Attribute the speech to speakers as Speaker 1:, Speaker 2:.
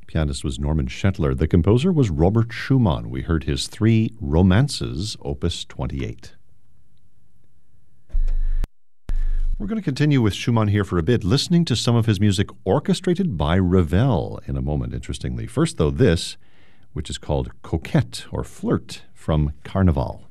Speaker 1: Pianist was Norman Shetler. The composer was Robert Schumann. We heard his 3 romances, Opus 28. We're going to continue with Schumann here for a bit, listening to some of his music orchestrated by Ravel in a moment, interestingly. First, though, this, which is called Coquette or Flirt from Carnival.